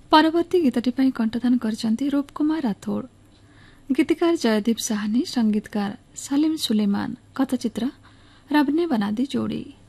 परवर्ती गीतटी ପାଇଁ कंठदान କରିଛନ୍ତି रूप कुमार राठौड़। गीतिकार जयदीप साहनी, संगीतकार सलीम सुलेमान, कथचित्र रब ने बना दी जोड़ी।